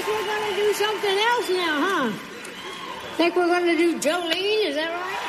we're going to do something else now, huh? Think we're going to do Jolene, is that right?